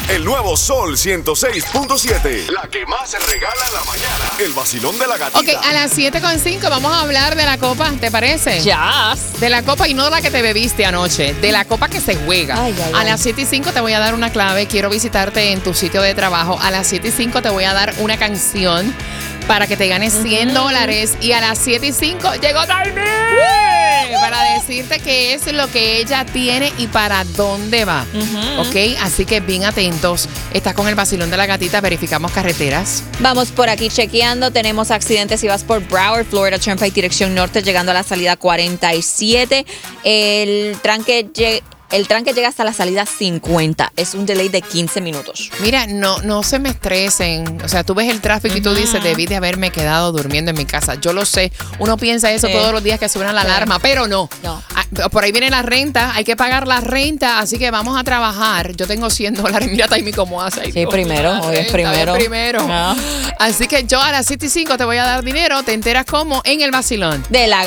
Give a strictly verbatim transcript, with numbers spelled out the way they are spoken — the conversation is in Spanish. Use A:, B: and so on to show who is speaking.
A: El nuevo Sol ciento seis punto siete. La que más se regala en la mañana. El vacilón de la gatita.
B: Ok, a las siete con cinco vamos a hablar de la copa, ¿te parece?
C: Ya.
B: De la copa y no de la que te bebiste anoche, de la copa que se juega.
C: Ay, ay,
B: a
C: ay.
B: las siete y cinco te voy a dar una clave, quiero visitarte en tu sitio de trabajo. A las siete y cinco te voy a dar una canción para que te ganes cien dólares. Y a las siete y cinco llegó Taimí para decirte qué es lo que ella tiene y para dónde va.
C: Uh-huh.
B: Ok, así que bien atentos. Estás con el vacilón de la gatita, verificamos carreteras.
C: Vamos por aquí chequeando. Tenemos accidentes si vas por Broward, Florida Turnpike, dirección norte, llegando a la salida cuarenta y siete. El tranque llega. El tranque llega hasta la salida cincuenta. Es un delay de quince minutos.
B: Mira, no, no se me estresen. O sea, tú ves el tráfico y tú dices, debí de haberme quedado durmiendo en mi casa. Yo lo sé. Uno piensa eso
C: Sí.
B: todos los días que suena la
C: Sí.
B: alarma, pero no.
C: No.
B: Ah, por ahí viene la renta. Hay que pagar la renta, así que vamos a trabajar. Yo tengo cien dólares. Mira, Taimi, cómo hace. Ay,
C: Sí,
B: Dios,
C: primero.
B: la
C: Hoy es
B: renta,
C: primero.
B: es primero.
C: No.
B: Así que yo a las siete y cinco te voy a dar dinero. Te enteras cómo en el vacilón.
C: De la